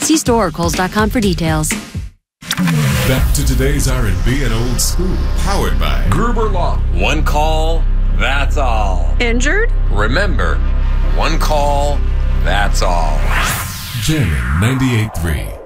See store or Kohl's.com for details. Back to today's R&B and old school, powered by Gruber Law. One call, that's all. Injured? Remember, one call, that's all. Jammin' 98.3.